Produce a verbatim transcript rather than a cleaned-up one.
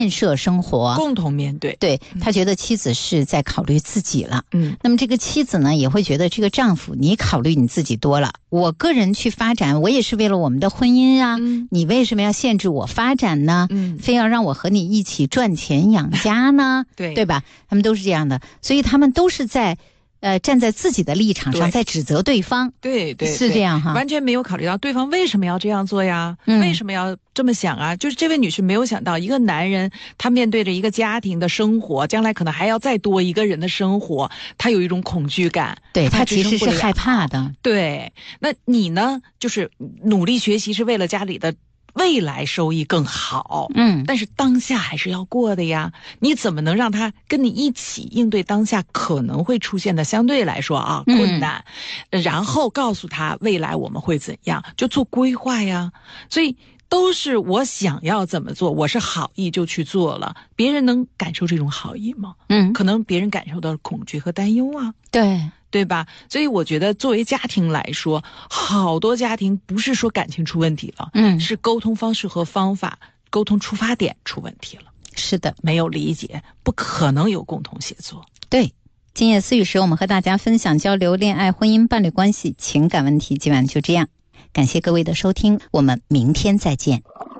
建设生活， 共同面对。 对，他觉得妻子是在考虑自己了。 嗯， 那么这个妻子呢，也会觉得这个丈夫你考虑你自己多了，我个人去发展，我也是为了我们的婚姻啊， 嗯、 你为什么要限制我发展呢？ 嗯， 非要让我和你一起赚钱养家呢？ 对， 对吧？他们都是这样的，所以他们都是在。呃，站在自己的立场上，在指责对方， 对对， 是这样哈， 完全没有考虑到对方为什么要这样做呀？ 嗯、 为什么要这么想啊？就是这位女士没有想到，一个男人他面对着一个家庭的生活，将来可能还要再多一个人的生活，他有一种恐惧感， 对他其实是害怕的。 对，那你呢？就是努力学习是为了家里的未来收益更好， 嗯， 但是当下还是要过的呀。你怎么能让他跟你一起应对当下可能会出现的相对来说啊困难、嗯、然后告诉他未来我们会怎样，就做规划呀。所以都是我想要怎么做，我是好意就去做了，别人能感受这种好意吗？ 嗯， 可能别人感受到恐惧和担忧啊。 对。 对吧？所以我觉得作为家庭来说，好多家庭不是说感情出问题了， 嗯， 是沟通方式和方法、沟通出发点出问题了。 是的， 没有理解，不可能有共同协作。 对，今夜思语时我们和大家分享交流恋爱、婚姻、伴侣关系、情感问题，今晚就这样，感谢各位的收听，我们明天再见。